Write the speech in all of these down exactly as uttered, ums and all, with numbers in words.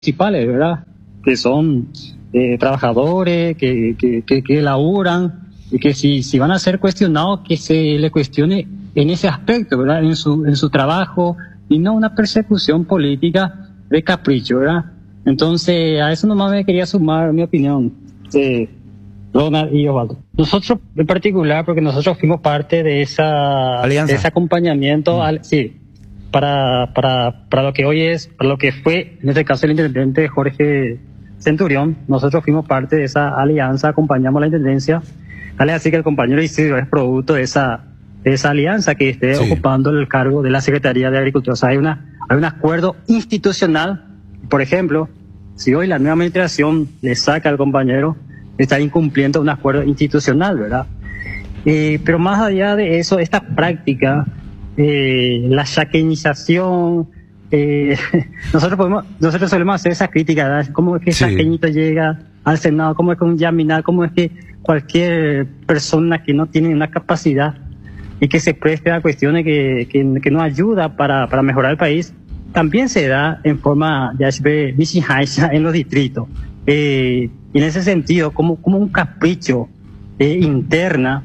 principales, ¿verdad? Que son eh, trabajadores, que, que, que, que laburan, y que si, si van a ser cuestionados, que se les cuestione en ese aspecto, ¿verdad? En su, en su trabajo, y no una persecución política de capricho, ¿verdad? Entonces, a eso nomás me quería sumar mi opinión, eh, Ronald y Osvaldo. Nosotros, en particular, porque nosotros fuimos parte de esa Alianza. de ese acompañamiento, mm. al, sí, para, para, para lo que hoy es, para lo que fue, en este caso, el intendente Jorge Centurión. Nosotros fuimos parte de esa alianza, acompañamos la intendencia. Vale, así que el compañero Isidro es producto de esa, de esa alianza que esté sí. ocupando el cargo de la Secretaría de Agricultura. O sea, hay una, hay un acuerdo institucional. Por ejemplo, si hoy la nueva administración le saca al compañero, está incumpliendo un acuerdo institucional, ¿verdad? Eh, pero más allá de eso, esta práctica, eh, la chaqueñización, eh, nosotros podemos, nosotros solemos hacer esa crítica, ¿verdad? ¿Cómo es que sí. Chaqueñito llega al Senado? ¿Cómo es que un Yaminar? ¿Cómo es que cualquier persona que no tiene una capacidad y que se preste a cuestiones que, que, que nos ayuda para, para mejorar el país, también se da en forma de en los distritos? Eh, y en ese sentido, como, como un capricho eh, interna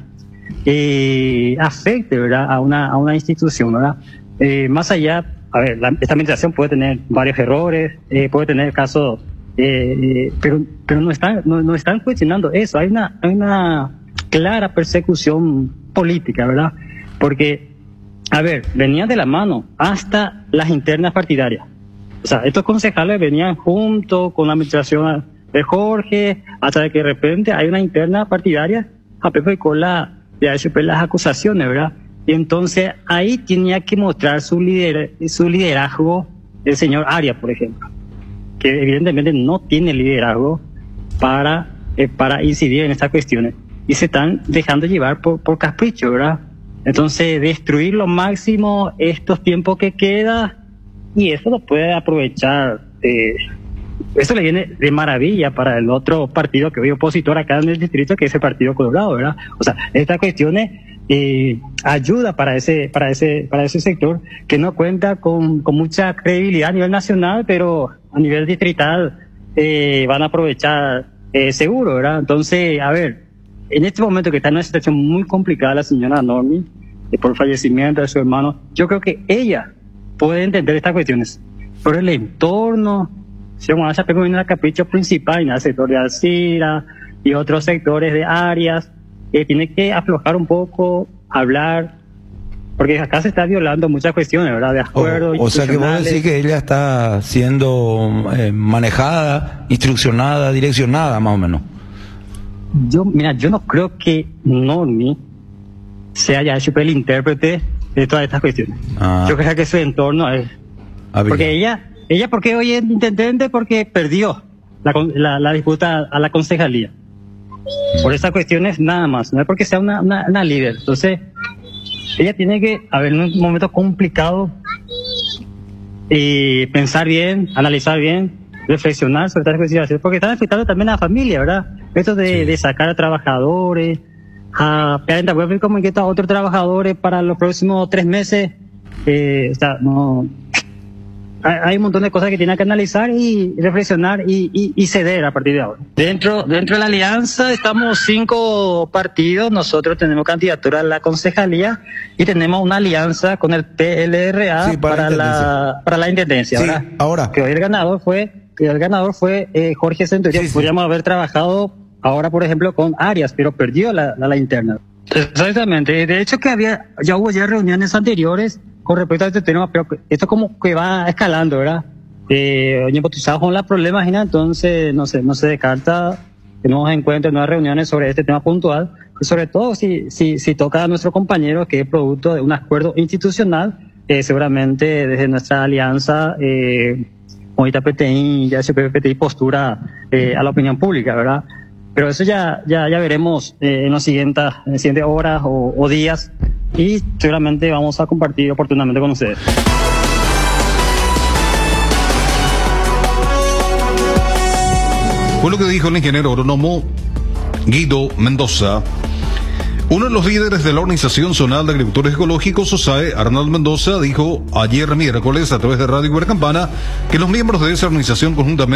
eh, afecte, ¿verdad?, a una, a una institución, ¿verdad? Eh, más allá, a ver, la, esta administración puede tener varios errores, eh, puede tener casos, eh, pero, pero no están, no, no están cuestionando eso. Hay una, hay una clara persecución política, ¿verdad? Porque, a ver, venían de la mano hasta las internas partidarias. O sea, estos concejales venían junto con la administración de Jorge, hasta que de repente hay una interna partidaria, a Pepe con la de H P las acusaciones, ¿verdad? Y entonces ahí tenía que mostrar su lider, su liderazgo el señor Arias, por ejemplo, que evidentemente no tiene liderazgo para, eh, para incidir en estas cuestiones, y se están dejando llevar por, por capricho, ¿verdad? Entonces, destruir lo máximo estos tiempos que queda, y eso lo puede aprovechar, eh, eso le viene de maravilla para el otro partido que hoy opositor acá en el distrito, que es el Partido Colorado, ¿verdad? O sea, estas cuestiones eh, ayuda para ese, para ese, para ese sector que no cuenta con, con mucha credibilidad a nivel nacional, pero a nivel distrital eh, van a aprovechar eh, seguro, ¿verdad? Entonces, a ver, en este momento que está en una situación muy complicada la señora Normi, eh, por el fallecimiento de su hermano, yo creo que ella puede entender estas cuestiones, pero el entorno, si vamos a ver, viene el capricho principal en el sector de Alcira y otros sectores de áreas, que eh, tiene que aflojar un poco, hablar, porque acá se está violando muchas cuestiones, ¿verdad? De acuerdo. O, o sea que vos decís que ella está siendo eh, manejada, instruccionada, direccionada, más o menos. Yo, mira, yo no creo que Normi se haya hecho el intérprete de todas estas cuestiones. Ah. Yo creo que su entorno es... Ah, porque ella, ella, ¿por qué hoy es intendente? Porque perdió la, la, la disputa a la concejalía. Por esas cuestiones nada más, no es porque sea una, una, una líder. Entonces, ella tiene que, a ver, en un momento complicado, y pensar bien, analizar bien, reflexionar sobre estas cuestiones, porque están afectando también a la familia, ¿verdad? Esto de, sí. de sacar a trabajadores, a pedir como inquieto a otros trabajadores para los próximos tres meses, eh, o sea, no, hay, hay un montón de cosas que tienen que analizar y reflexionar y, y, y ceder a partir de ahora. Dentro, dentro de la alianza estamos cinco partidos, nosotros tenemos candidatura a la concejalía y tenemos una alianza con el P L R A sí, para, para, la, para la intendencia, sí, ¿verdad? Ahora. Que hoy el ganador fue, que el ganador fue eh, Jorge Centurión. Sí, sí. Podríamos haber trabajado ahora, por ejemplo, con Arias, pero perdió la, la, la interna. Exactamente. De hecho, que había, ya hubo ya reuniones anteriores con respecto a este tema, pero esto como que va escalando, ¿verdad? Eh, oye, bautizados con los problemas, entonces no sé, no se descarta que nos encuentren nuevas reuniones sobre este tema puntual, y sobre todo si, si, si toca a nuestro compañero que es producto de un acuerdo institucional, eh, seguramente desde nuestra alianza, eh, ahorita P T I, ya se P T I postura eh, a la opinión pública, ¿verdad? Pero eso ya, ya, ya veremos eh, en las siguientes, en las siguientes horas o, o días, y seguramente vamos a compartir oportunamente con ustedes. Fue lo que dijo el ingeniero agrónomo Guido Mendoza, Uno de los líderes de la Organización Zonal de Agricultores Ecológicos, OSAE, Arnaldo Mendoza, dijo ayer miércoles a través de Radio Ibercampana que los miembros de esa organización conjuntamente